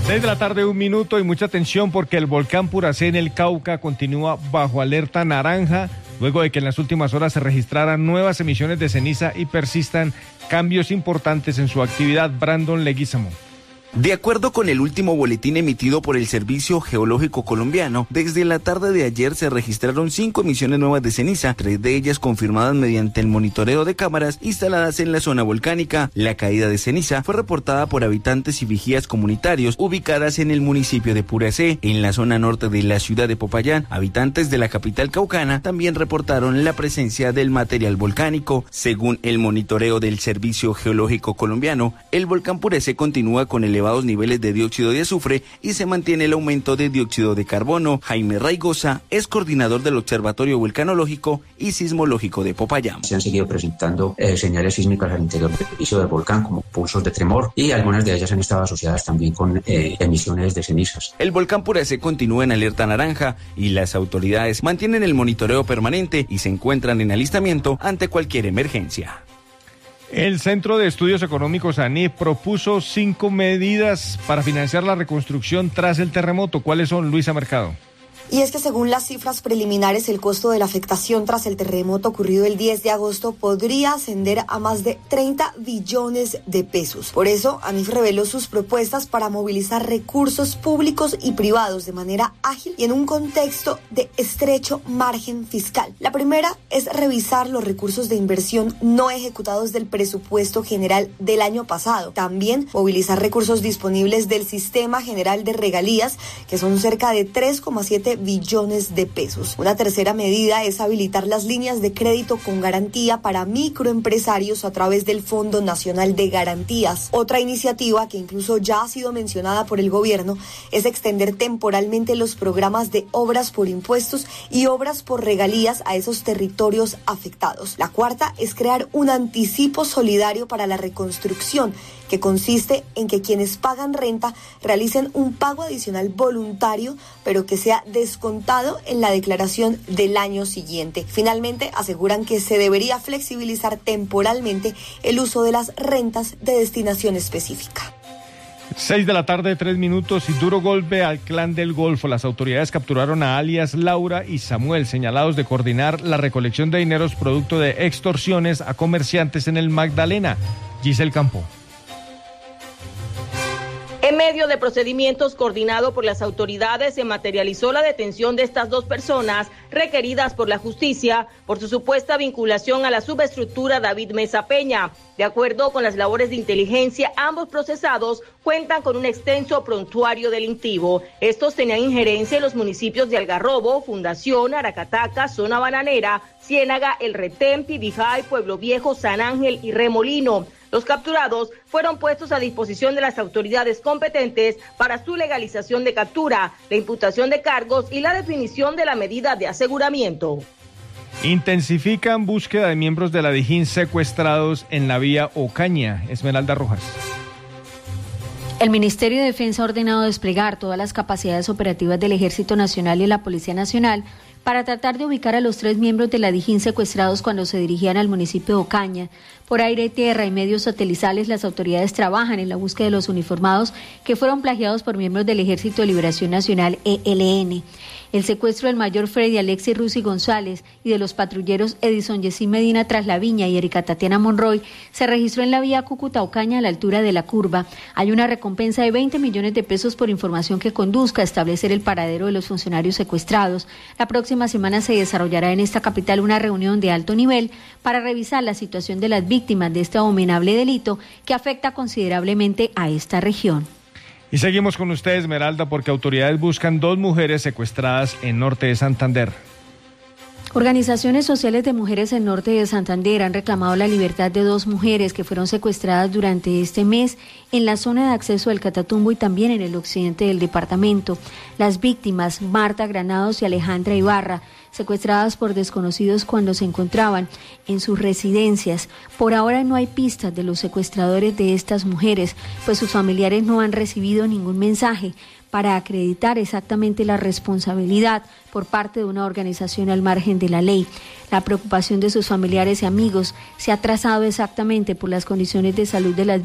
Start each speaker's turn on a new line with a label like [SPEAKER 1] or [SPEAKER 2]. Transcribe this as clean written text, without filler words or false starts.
[SPEAKER 1] 6:01 p.m. y mucha atención porque el volcán Puracé en el Cauca continúa bajo alerta naranja, luego de que en las últimas horas se registraran nuevas emisiones de ceniza y persistan cambios importantes en su actividad. Brandon Leguizamo.
[SPEAKER 2] De acuerdo con el último boletín emitido por el Servicio Geológico Colombiano, desde la tarde de ayer se registraron 5 emisiones nuevas de ceniza, 3 de ellas confirmadas mediante el monitoreo de cámaras instaladas en la zona volcánica. La caída de ceniza fue reportada por habitantes y vigías comunitarios ubicadas en el municipio de Puracé. En la zona norte de la ciudad de Popayán, habitantes de la capital caucana también reportaron la presencia del material volcánico. Según el monitoreo del Servicio Geológico Colombiano, el volcán Puracé continúa con elevados niveles de dióxido de azufre y se mantiene el aumento de dióxido de carbono. Jaime Raigosa es coordinador del Observatorio Vulcanológico y Sismológico de Popayán.
[SPEAKER 3] Se han seguido presentando señales sísmicas al interior del piso del volcán, como pulsos de tremor, y algunas de ellas han estado asociadas también con emisiones de cenizas.
[SPEAKER 2] El volcán Puracé continúa en alerta naranja y las autoridades mantienen el monitoreo permanente y se encuentran en alistamiento ante cualquier emergencia.
[SPEAKER 1] El Centro de Estudios Económicos ANIF propuso 5 medidas para financiar la reconstrucción tras el terremoto. ¿Cuáles son, Luisa Mercado?
[SPEAKER 4] Y es que según las cifras preliminares, el costo de la afectación tras el terremoto ocurrido el 10 de agosto podría ascender a más de 30 billones de pesos. Por eso, ANIF reveló sus propuestas para movilizar recursos públicos y privados de manera ágil y en un contexto de estrecho margen fiscal. La primera es revisar los recursos de inversión no ejecutados del presupuesto general del año pasado. También movilizar recursos disponibles del Sistema General de Regalías, que son cerca de 3,7 billones de pesos. Una tercera medida es habilitar las líneas de crédito con garantía para microempresarios a través del Fondo Nacional de Garantías. Otra iniciativa que incluso ya ha sido mencionada por el gobierno es extender temporalmente los programas de obras por impuestos y obras por regalías a esos territorios afectados. La cuarta es crear un anticipo solidario para la reconstrucción, que consiste en que quienes pagan renta realicen un pago adicional voluntario, pero que sea descontado en la declaración del año siguiente. Finalmente, aseguran que se debería flexibilizar temporalmente el uso de las rentas de destinación específica.
[SPEAKER 1] 6:03 p.m. y duro golpe al clan del Golfo. Las autoridades capturaron a alias Laura y Samuel, señalados de coordinar la recolección de dineros producto de extorsiones a comerciantes en el Magdalena. Giselle Campo.
[SPEAKER 5] En medio de procedimientos coordinados por las autoridades, se materializó la detención de estas 2 personas requeridas por la justicia por su supuesta vinculación a la subestructura David Mesa Peña. De acuerdo con las labores de inteligencia, ambos procesados cuentan con un extenso prontuario delictivo. Estos tenían injerencia en los municipios de Algarrobo, Fundación, Aracataca, Zona Bananera, Ciénaga, El Retén, Pibijay, Pueblo Viejo, San Ángel y Remolino. Los capturados fueron puestos a disposición de las autoridades competentes para su legalización de captura, la imputación de cargos y la definición de la medida de aseguramiento.
[SPEAKER 1] Intensifican búsqueda de miembros de la Dijín secuestrados en la vía Ocaña. Esmeralda Rojas.
[SPEAKER 6] El Ministerio de Defensa ha ordenado desplegar todas las capacidades operativas del Ejército Nacional y la Policía Nacional para tratar de ubicar a los 3 miembros de la Dijín secuestrados cuando se dirigían al municipio de Ocaña. Por aire, tierra y medios satelitales, las autoridades trabajan en la búsqueda de los uniformados que fueron plagiados por miembros del Ejército de Liberación Nacional, ELN. El secuestro del mayor Freddy Alexis Rusi González y de los patrulleros Edison Yesí Medina Traslaviña y Erika Tatiana Monroy se registró en la vía Cúcuta-Ocaña a la altura de la curva. Hay una recompensa de 20 millones de pesos por información que conduzca a establecer el paradero de los funcionarios secuestrados. La próxima semana se desarrollará en esta capital una reunión de alto nivel para revisar la situación de las víctimas de este abominable delito que afecta considerablemente a esta región.
[SPEAKER 1] Y seguimos con usted, Esmeralda, porque autoridades buscan 2 mujeres secuestradas en norte de Santander.
[SPEAKER 6] Organizaciones sociales de mujeres en norte de Santander han reclamado la libertad de 2 mujeres que fueron secuestradas durante este mes en la zona de acceso del Catatumbo y también en el occidente del departamento. Las víctimas, Marta Granados y Alejandra Ibarra, secuestradas por desconocidos cuando se encontraban en sus residencias. Por ahora no hay pistas de los secuestradores de estas mujeres, pues sus familiares no han recibido ningún mensaje para acreditar exactamente la responsabilidad por parte de una organización al margen de la ley. La preocupación de sus familiares y amigos se ha trazado exactamente por las condiciones de salud de las